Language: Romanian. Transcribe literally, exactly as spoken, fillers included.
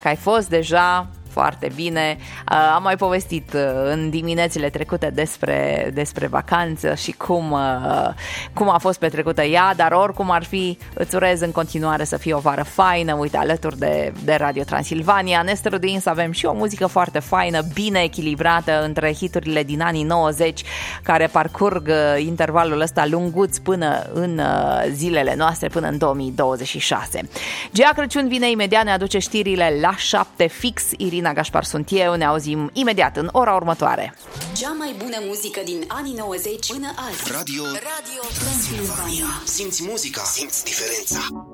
că ai fost deja foarte bine. Am mai povestit în diminețile trecute despre, despre vacanță și cum, cum a fost petrecută ea, dar oricum ar fi, îți urez în continuare să fie o vară faină. Uite, alături de, de Radio Transilvania ne străduim să avem și o muzică foarte faină, bine echilibrată între hiturile din anii nouăzeci care parcurg intervalul ăsta lunguț până în zilele noastre, până în două mii douăzeci și șase. Gea Crăciun vine imediat, ne aduce știrile la șapte fix. Irina Gașpar sunt eu, ne auzim imediat în ora următoare. Cea mai bună muzică din anii nouăzeci până azi. Radio, Radio Transilvania. Simți muzica, simți diferența.